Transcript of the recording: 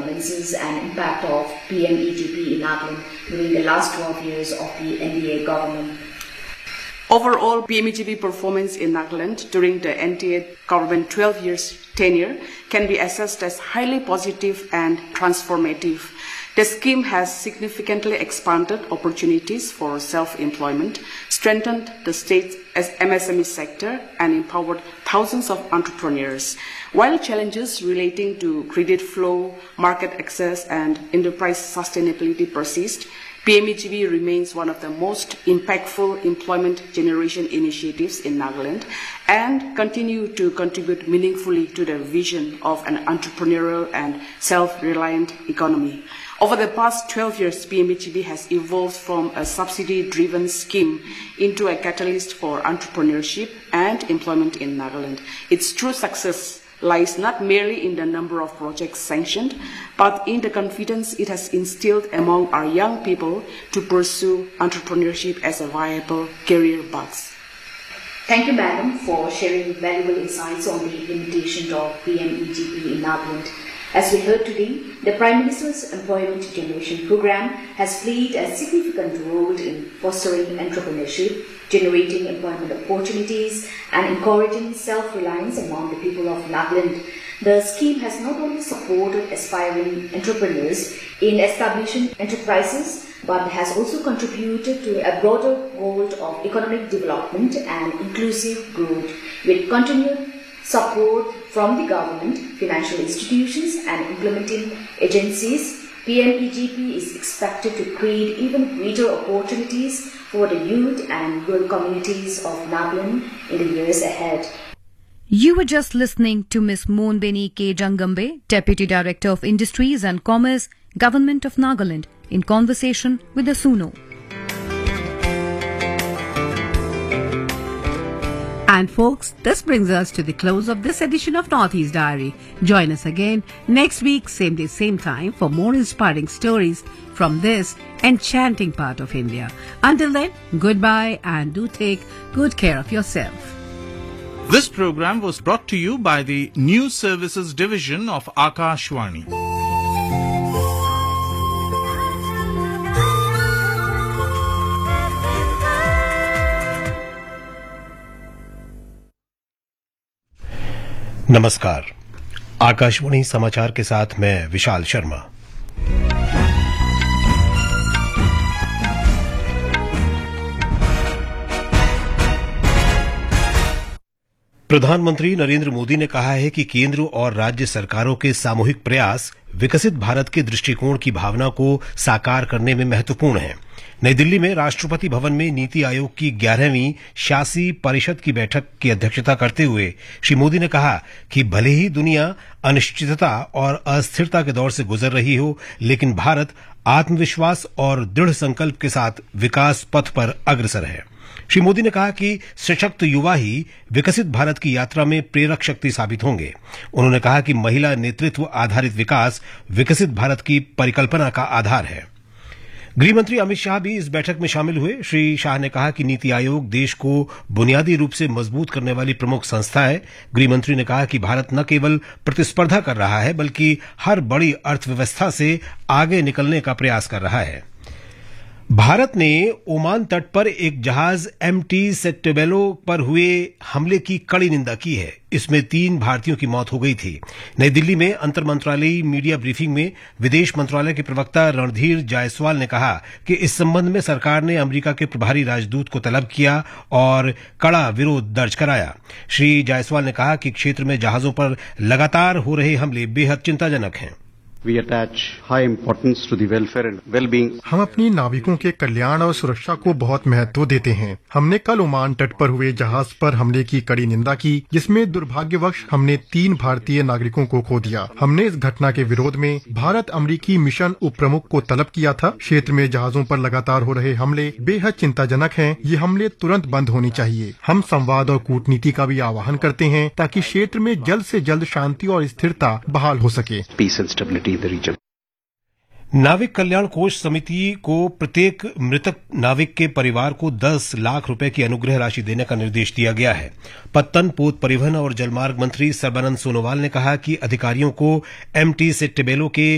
analysis and impact of PMEGP in Nagaland during the last 12 years of the NDA government. Overall, PMEGP performance in Nagaland during the NDA government 12 years tenure can be assessed as highly positive and transformative. The scheme has significantly expanded opportunities for self-employment, strengthened the state's MSME sector, and empowered thousands of entrepreneurs. While challenges relating to credit flow, market access, and enterprise sustainability persist, PMEGP remains one of the most impactful employment generation initiatives in Nagaland and continue to contribute meaningfully to the vision of an entrepreneurial and self-reliant economy. Over the past 12 years, PMEGP has evolved from a subsidy-driven scheme into a catalyst for entrepreneurship and employment in Nagaland. Its true success lies not merely in the number of projects sanctioned, but in the confidence it has instilled among our young people to pursue entrepreneurship as a viable career path. Thank you, Madam, for sharing valuable insights on the implementation of PMEGP in Nagaland. As we heard today, the Prime Minister's Employment Generation Program has played a significant role in fostering entrepreneurship, generating employment opportunities, and encouraging self-reliance among the people of Nagaland. The scheme has not only supported aspiring entrepreneurs in establishing enterprises, but has also contributed to a broader goal of economic development and inclusive growth, with continued support from the government, financial institutions, and implementing agencies. PMEGP is expected to create even greater opportunities for the youth and rural communities of Nagaland in the years ahead. You were just listening to Ms. Monbeni K. Jangambe, Deputy Director of Industries and Commerce, Government of Nagaland, in conversation with the Suno. And folks, this brings us to the close of this edition of Northeast Diary. Join us again next week, same day, same time, for more inspiring stories from this enchanting part of India. Until then, goodbye and do take good care of yourself. This program was brought to you by the News Services Division of Akashvani. नमस्कार। आकाशवाणी समाचार के साथ मैं विशाल शर्मा। प्रधानमंत्री नरेंद्र मोदी ने कहा है कि केंद्र और राज्य सरकारों के सामूहिक प्रयास विकसित भारत के दृष्टिकोण की भावना को साकार करने में महत्वपूर्ण हैं। नई दिल्ली में राष्ट्रपति भवन में नीति आयोग की 11वीं शासी परिषद की बैठक की अध्यक्षता करते हुए श्री मोदी ने कहा कि भले ही दुनिया अनिश्चितता और अस्थिरता के दौर से गुजर रही हो, लेकिन भारत आत्मविश्वास और दृढ़ संकल्प के साथ विकास पथ पर अग्रसर है। श्री मोदी ने कहा कि सशक्त युवा ही विकसित भारत की यात्रा में प्रेरक शक्ति साबित होंगे। उन्होंने कहा कि महिला नेतृत्व आधारित विकास विकसित भारत की परिकल्पना का आधार है। गृहमंत्री अमित शाह भी इस बैठक में शामिल हुए। श्री शाह ने कहा कि नीति आयोग देश को बुनियादी रूप से मजबूत करने वाली प्रमुख संस्था है। गृहमंत्री ने कहा कि भारत न केवल प्रतिस्पर्धा कर रहा है, बल्कि हर बड़ी अर्थव्यवस्था से आगे निकलने का प्रयास कर रहा है। भारत ने ओमान तट पर एक जहाज MT सेंटेबेलो पर हुए हमले की कड़ी निंदा की है। इसमें 3 भारतीयों की मौत हो गई थी। नई दिल्ली में अंतर मंत्रालयी मीडिया ब्रीफिंग में विदेश मंत्रालय के प्रवक्ता रणधीर जायसवाल ने कहा कि इस संबंध में सरकार ने अमेरिका के प्रभारी राजदूत को तलब किया और कड़ा विरोध दर्ज कराया। श्री जायसवाल ने कहा कि क्षेत्र में जहाजों पर लगातार हो रहे हमले बेहद चिंताजनक हैं। We attach high importance to the welfare and well-being. हम अपनी नाविकों के कल्याण और सुरक्षा को बहुत महत्व देते हैं। हमने कल ओमान तट पर हुए जहाज पर हमले की कड़ी निंदा की, जिसमें दुर्भाग्यवश हमने 3 भारतीय नागरिकों को खो दिया। हमने इस घटना के विरोध में भारत अमेरिकी मिशन उप प्रमुख को तलब किया था। क्षेत्र में जहाजों पर लगातार हो रहे हमले बेहद चिंताजनक हैं। ये हमले तुरंत बंद होने चाहिए। हम संवाद और कूटनीति का भी आह्वान करते हैं ताकि क्षेत्र में जल्द से जल्द शांति और स्थिरता बहाल हो सके। Peace and stability in the region. नाविक कल्याण कोष समिति को प्रत्येक मृतक नाविक के परिवार को 10 लाख रुपए की अनुग्रह राशि देने का निर्देश दिया गया है। पत्तन, पोत परिवहन और जलमार्ग मंत्री सर्बानंद सोनोवाल ने कहा कि अधिकारियों को MT सेंटेबेलो के